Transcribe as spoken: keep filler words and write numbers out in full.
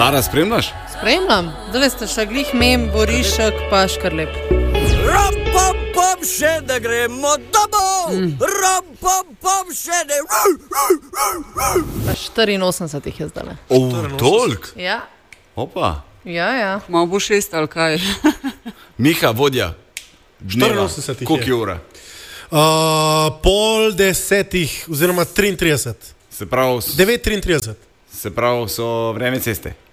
Lara, spremljaš? Spremljam. Zdaj ste še glih mem, Borišek, pa Škrlep. Rom, pom, pom, še da gremo domov. Mm. Rom, pom, pom, še ne. Pa štiriinosemdeset jih je zdaj. O, tolk? Ja. Opa. Ja, ja. Malo bo šest ali kaj. Miha, vodja. štiriinosemdeset jih je. Koliko je ura? Uh, pol desetih, oziroma triintrideset. Se pravi... devet triintrideset. Se pravi, so vreme ceste.